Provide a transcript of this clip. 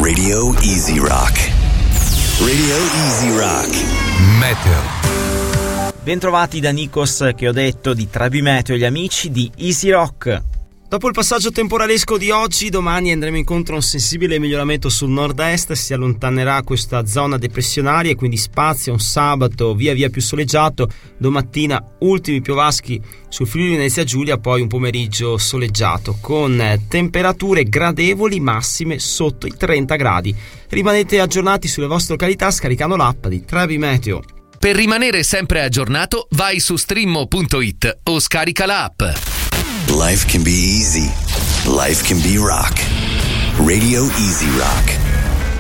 Radio Easy Rock. Radio Easy Rock. Meteo. Bentrovati da Nikos, che ho detto di Trebi Meteo, gli amici di Easy Rock. Dopo il passaggio temporalesco di oggi, domani andremo incontro a un sensibile miglioramento sul nord-est, si allontanerà questa zona depressionaria e quindi spazio un sabato via via più soleggiato, domattina ultimi piovaschi sul Friuli Venezia Giulia, poi un pomeriggio soleggiato con temperature gradevoli massime sotto i 30 gradi. Rimanete aggiornati sulle vostre località scaricando l'app di Trebi Meteo. Per rimanere sempre aggiornato, vai su streammo.it o scarica l'app. Life can be easy. Life can be rock. Radio Easy Rock.